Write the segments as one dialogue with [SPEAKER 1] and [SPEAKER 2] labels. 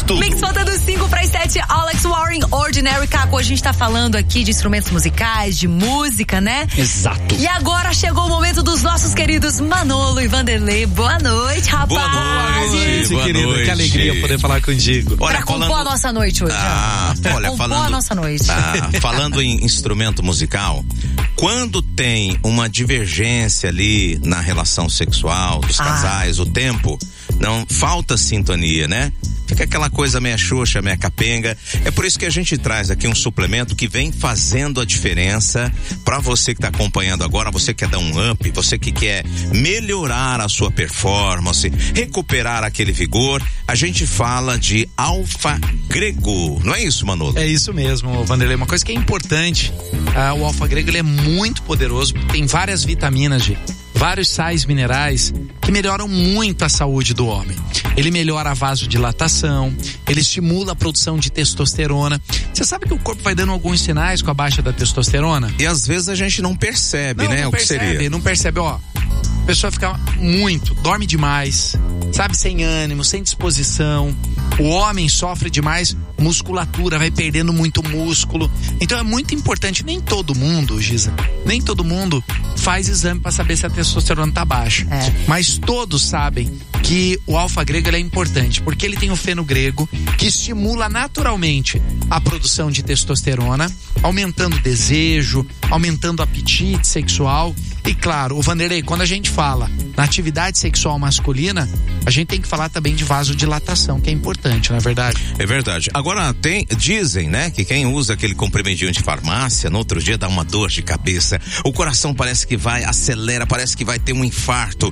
[SPEAKER 1] Tudo.
[SPEAKER 2] Mix faltando 5:07, Alex Warren, Ordinary. Caco, hoje a gente tá falando aqui de instrumentos musicais, de música, né?
[SPEAKER 1] Exato.
[SPEAKER 2] E agora chegou o momento dos nossos queridos Manolo e Vanderlei. Boa noite, rapaz.
[SPEAKER 1] Boa noite, querida. Que alegria poder falar contigo.
[SPEAKER 2] Pra compor a nossa noite hoje.
[SPEAKER 1] Olha,
[SPEAKER 2] compor a nossa noite.
[SPEAKER 1] Falando em instrumento musical, quando tem uma divergência ali na relação sexual dos casais, o tempo, não falta sintonia, né? Fica aquela coisa meia xoxa, meia capenga. É por isso que a gente traz aqui um suplemento que vem fazendo a diferença para você que tá acompanhando agora, você que quer dar um up, você que quer melhorar a sua performance, recuperar aquele vigor. A gente fala de Alfa Grego. Não é isso, Manolo?
[SPEAKER 3] É isso mesmo, Vanderlei. Uma coisa que é importante, o Alfa Grego ele é muito poderoso, tem várias vitaminas, vários sais minerais que melhoram muito a saúde do homem. Ele melhora a vasodilatação, ele estimula a produção de testosterona. Você sabe que o corpo vai dando alguns sinais com a baixa da testosterona?
[SPEAKER 1] E às vezes a gente não percebe, né?
[SPEAKER 3] Não
[SPEAKER 1] o percebe, que seria.
[SPEAKER 3] Não percebe, ó. A pessoa fica dorme demais, sabe, sem ânimo, sem disposição. O homem sofre demais, musculatura, vai perdendo muito músculo. Então é muito importante, nem todo mundo, Giza, nem todo mundo faz exame para saber se a testosterona tá baixa. Mas todos sabem que o Alfa Grego ele é importante, porque ele tem o fenogrego, que estimula naturalmente a produção de testosterona, aumentando o desejo, aumentando o apetite sexual. E claro, o Vanderlei, quando a gente fala na atividade sexual masculina, a gente tem que falar também de vasodilatação, que é importante, não é verdade?
[SPEAKER 1] É verdade. Agora dizem, né, que quem usa aquele comprimidinho de farmácia, no outro dia dá uma dor de cabeça, o coração parece que acelera, parece que vai ter um infarto.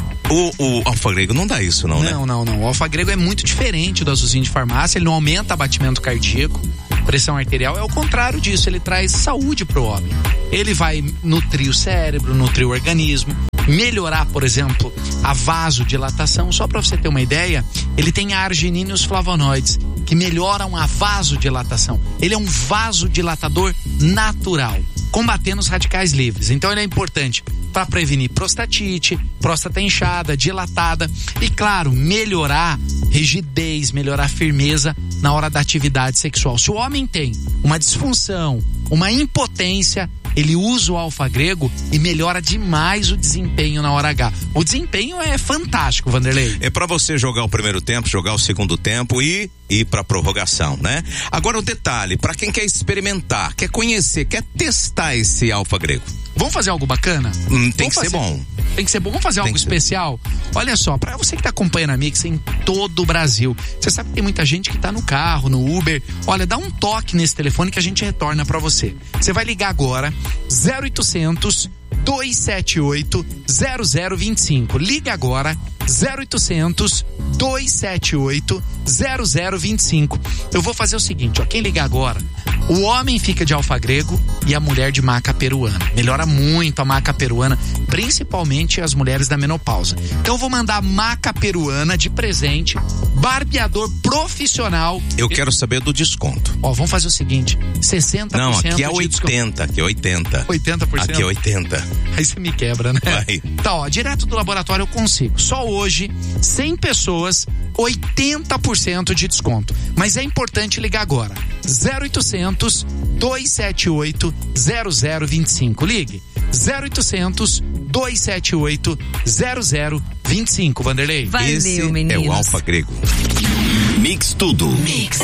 [SPEAKER 1] O Alfa Grego não dá isso, não, né?
[SPEAKER 3] Não. O Alfa Grego é muito diferente do azulzinho de farmácia, ele não aumenta batimento cardíaco, pressão arterial, é o contrário disso, ele traz saúde pro homem. Ele vai nutrir o cérebro, nutrir o organismo, melhorar, por exemplo, a vasodilatação. Só para você ter uma ideia, ele tem a arginina e os flavonoides que melhoram a vasodilatação. Ele é um vasodilatador natural, combatendo os radicais livres. Então ele é importante para prevenir prostatite, próstata inchada, dilatada e, claro, melhorar rigidez, melhorar firmeza na hora da atividade sexual. Se o homem tem uma disfunção, uma impotência, ele usa o Alfa Grego e melhora demais o desempenho na hora H. O desempenho é fantástico, Vanderlei.
[SPEAKER 1] É pra você jogar o primeiro tempo, jogar o segundo tempo e ir pra prorrogação, né? Agora o detalhe, pra quem quer experimentar, quer conhecer, quer testar esse Alfa Grego.
[SPEAKER 3] Vamos fazer algo bacana?
[SPEAKER 1] Tem que ser bom.
[SPEAKER 3] Tem que ser bom. Vamos fazer algo especial? Olha só, pra você que tá acompanhando a Mix em todo o Brasil, você sabe que tem muita gente que tá no carro, no Uber. Olha, dá um toque nesse telefone que a gente retorna pra você. Você vai ligar agora, 0800 278 0025. Liga agora, 0800 278 0025. Eu vou fazer o seguinte, ó, quem ligar agora, o homem fica de Alfa Grego e a mulher de maca peruana. Melhora muito a maca peruana, principalmente as mulheres da menopausa. Então eu vou mandar maca peruana de presente, barbeador profissional.
[SPEAKER 1] Eu quero saber do desconto.
[SPEAKER 3] Ó, vamos fazer o seguinte, 60%
[SPEAKER 1] Não, aqui é
[SPEAKER 3] de
[SPEAKER 1] 80, aqui é 80.
[SPEAKER 3] 80%?
[SPEAKER 1] Aqui é 80.
[SPEAKER 3] Aí você me quebra, né?
[SPEAKER 1] Vai.
[SPEAKER 3] Tá, ó, direto do laboratório eu consigo. Só hoje, 100 pessoas, 80% de desconto. Mas é importante ligar agora. 0800 278 0025. Ligue. 0800 278 0025, Vanderlei.
[SPEAKER 2] Valeu,
[SPEAKER 1] Esse
[SPEAKER 2] meninos.
[SPEAKER 1] é o Alfa Grego. Mix tudo. Mix.